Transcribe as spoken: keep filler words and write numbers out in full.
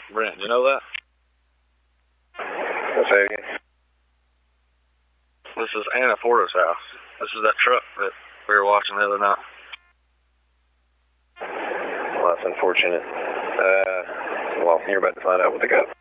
Brent, you know that? What's that again? This is Anna Porter's house. This is that truck that we were watching the other night. Well, that's unfortunate. Uh, well, you're about to find out what they got.